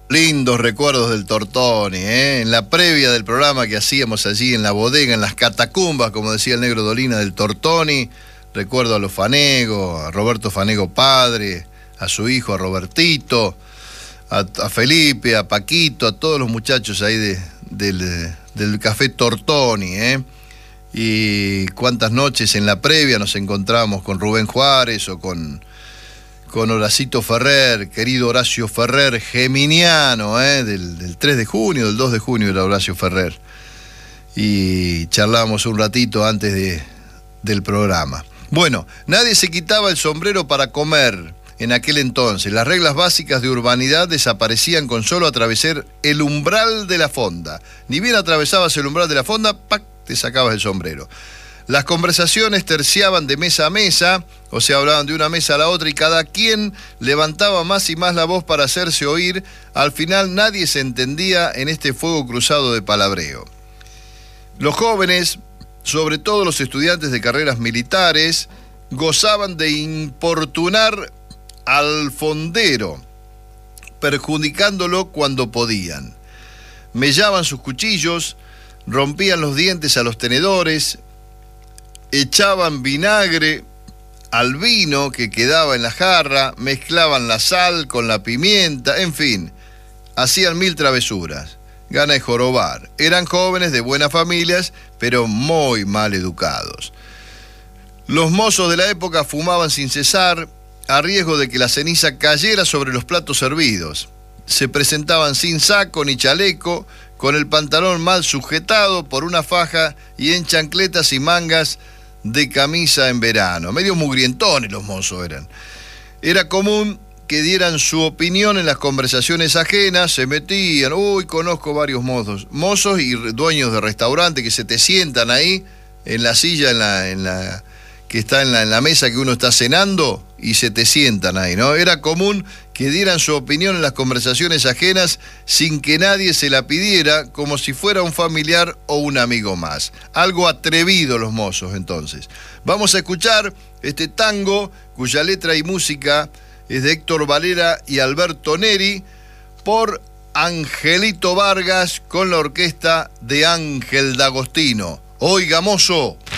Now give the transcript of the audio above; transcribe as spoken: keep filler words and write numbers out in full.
Lindos recuerdos del Tortoni, ¿eh? En la previa del programa que hacíamos allí en la bodega, en las catacumbas, como decía el Negro Dolina, del Tortoni. Recuerdo a los Fanego, a Roberto Fanego padre, a su hijo, a Robertito, a, a Felipe, a Paquito, a todos los muchachos ahí de, del, del Café Tortoni, ¿eh? Y cuántas noches en la previa nos encontramos con Rubén Juárez o con... con Horacito Ferrer, querido Horacio Ferrer, geminiano, ¿eh? del, del tres de junio, del dos de junio era Horacio Ferrer. Y charlábamos un ratito antes de, del programa. Bueno, nadie se quitaba el sombrero para comer en aquel entonces. Las reglas básicas de urbanidad desaparecían con solo atravesar el umbral de la fonda. Ni bien atravesabas el umbral de la fonda, ¡pac!, te sacabas el sombrero. Las conversaciones terciaban de mesa a mesa, o sea, hablaban de una mesa a la otra y cada quien levantaba más y más la voz para hacerse oír. Al final nadie se entendía en este fuego cruzado de palabreo. Los jóvenes, sobre todo los estudiantes de carreras militares, gozaban de importunar al fondero, perjudicándolo cuando podían. Mellaban sus cuchillos, rompían los dientes a los tenedores, echaban vinagre al vino que quedaba en la jarra, mezclaban la sal con la pimienta, en fin, hacían mil travesuras, gana de jorobar. Eran jóvenes de buenas familias, pero muy mal educados. Los mozos de la época fumaban sin cesar, a riesgo de que la ceniza cayera sobre los platos servidos. Se presentaban sin saco ni chaleco, con el pantalón mal sujetado por una faja y en chancletas y mangas de camisa en verano. Medio mugrientones los mozos eran. Era común que dieran su opinión en las conversaciones ajenas, se metían, uy, conozco varios mozos, mozos y dueños de restaurante que se te sientan ahí en la silla, en la, en la que está en la, en la mesa que uno está cenando y se te sientan ahí, ¿no? Era común que dieran su opinión en las conversaciones ajenas sin que nadie se la pidiera, como si fuera un familiar o un amigo más. Algo atrevido los mozos, entonces. Vamos a escuchar este tango, cuya letra y música es de Héctor Valera y Alberto Neri, por Angelito Vargas, con la orquesta de Ángel D'Agostino. Oiga, mozo.